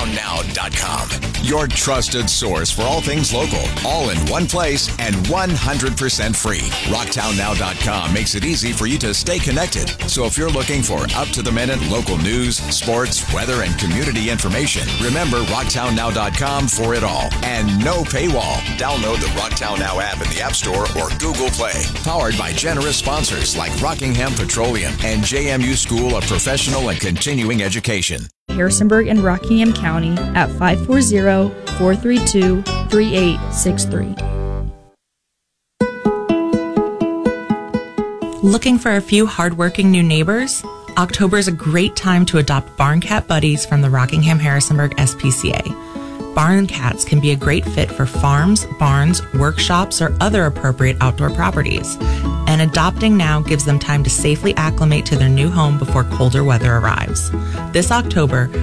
rocktownnow.com. Your trusted source for all things local, all in one place and 100% free. rocktownnow.com makes it easy for you to stay connected. So if you're looking for up-to-the-minute local news, sports, weather, and community information, remember rocktownnow.com for it all. And no paywall. Download the Rocktown Now app in the App Store or Google Play. Powered by generous sponsors like Rockingham Petroleum and JMU School of Professional and Continuing Education. Harrisonburg and Rockingham County at 540-432-3863. Looking for a few hardworking new neighbors? October is a great time to adopt Barn Cat Buddies from the Rockingham-Harrisonburg SPCA. Barn cats can be a great fit for farms, barns, workshops, or other appropriate outdoor properties. And adopting now gives them time to safely acclimate to their new home before colder weather arrives. This October,